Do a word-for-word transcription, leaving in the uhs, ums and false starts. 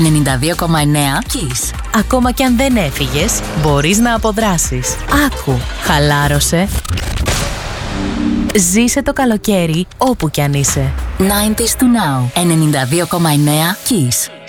ενενήντα δύο κόμμα εννέα Kiss. Ακόμα κι αν δεν έφυγες, μπορείς να αποδράσεις. Άκου, χαλάρωσε. Ζήσε το καλοκαίρι όπου κι αν είσαι. ενενήντα του Now. ενενήντα δύο κόμμα εννέα Kiss.